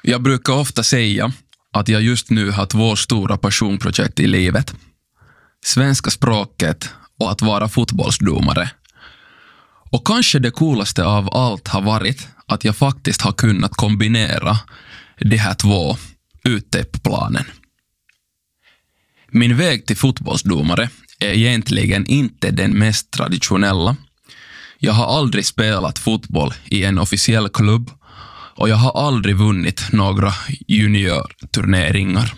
Jag brukar ofta säga att jag just nu har 2 stora passionprojekt i livet. Svenska språket och att vara fotbollsdomare. Och kanske det coolaste av allt har varit att jag faktiskt har kunnat kombinera de här 2 ute på planen. Min väg till fotbollsdomare är egentligen inte den mest traditionella. Jag har aldrig spelat fotboll i en officiell klubb och jag har aldrig vunnit några juniorturneringar.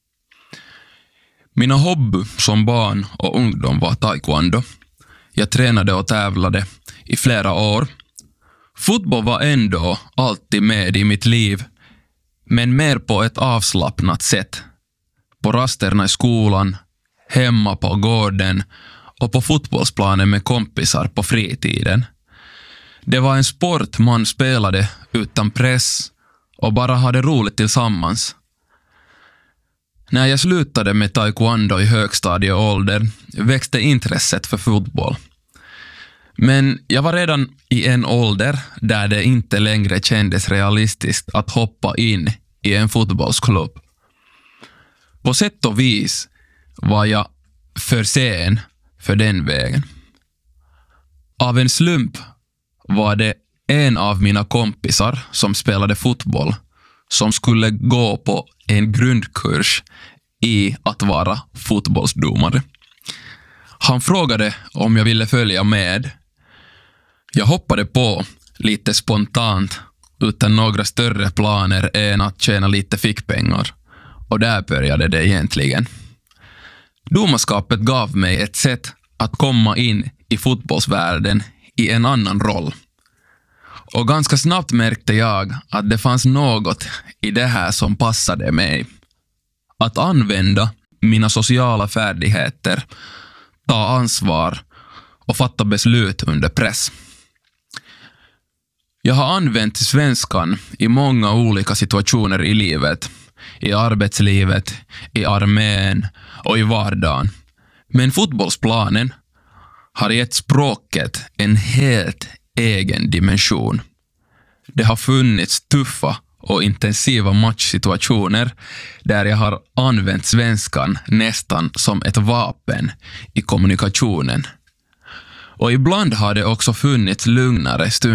Mina hobby som barn och ungdom var taekwondo. Jag tränade och tävlade i flera år. Fotboll var ändå alltid med i mitt liv, men mer på ett avslappnat sätt. På rasterna i skolan, hemma på gården och på fotbollsplanen med kompisar på fritiden. Det var en sport man spelade utan press och bara hade roligt tillsammans. När jag slutade med taekwondo i högstadieåldern växte intresset för fotboll. Men jag var redan i en ålder där det inte längre kändes realistiskt att hoppa in i en fotbollsklubb. På sätt och vis var jag för sen för den vägen. Av en slump var det en av mina kompisar som spelade fotboll som skulle gå på en grundkurs i att vara fotbollsdomare. Han frågade om jag ville följa med. Jag hoppade på lite spontant utan några större planer än att tjäna lite fickpengar. Och där började det egentligen. Domarskapet gav mig ett sätt att komma in i fotbollsvärlden i en annan roll. Och ganska snabbt märkte jag att det fanns något i det här som passade mig. Att använda mina sociala färdigheter, ta ansvar och fatta beslut under press. Jag har använt svenskan i många olika situationer i livet. I arbetslivet, i armén och i vardagen. Men fotbollsplanen har gett språket en helt egen dimension. Det har funnits tuffa och intensiva matchsituationer där jag har använt svenskan nästan som ett vapen i kommunikationen. Och ibland har det också funnits lugnare stunder